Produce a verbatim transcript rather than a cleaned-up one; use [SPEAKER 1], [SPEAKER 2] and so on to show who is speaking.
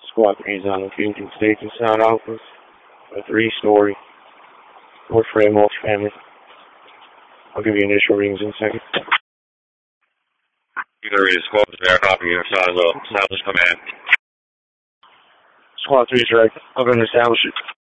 [SPEAKER 1] Squad three is on location, Station Sound Office, a three-story, four-frame multifamily. I'll give you initial readings in a second.
[SPEAKER 2] You can read the squad there, copy your size up, establish command.
[SPEAKER 1] Squad three is right. I'm going to establish it.